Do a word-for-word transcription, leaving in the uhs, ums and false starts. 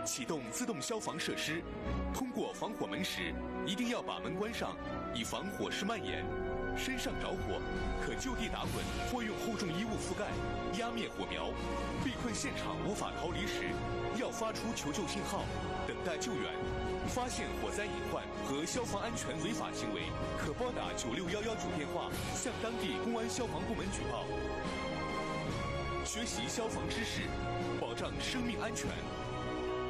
启动自动消防设施。通过防火门时，一定要把门关上，以防火势蔓延。身上着火，可就地打滚或用厚重衣物覆盖，压灭火苗。被困现场无法逃离时，要发出求救信号，等待救援。发现火灾隐患和消防安全违法行为，可拨打九六幺幺九电话向当地公安消防部门举报。学习消防知识，保障生命安全。